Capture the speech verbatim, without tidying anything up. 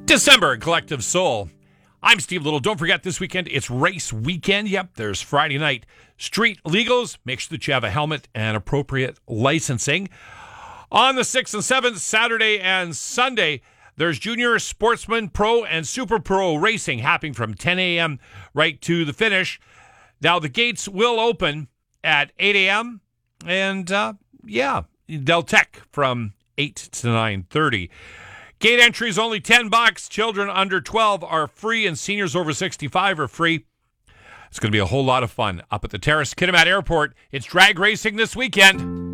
December Collective Soul. I'm Steve Little. Don't forget, this weekend, it's race weekend. Yep, there's Friday night street legals. Make sure that you have a helmet and appropriate licensing. On the sixth and seventh, Saturday and Sunday, there's Junior Sportsman Pro and Super Pro racing happening from ten a.m. right to the finish. Now, the gates will open at eight a.m. and, uh, yeah, Del Tech from eight to nine thirty. Gate entry is only ten bucks. Children under twelve are free, and seniors over sixty-five are free. It's going to be a whole lot of fun up at the Terrace Kitimat Airport. It's drag racing this weekend.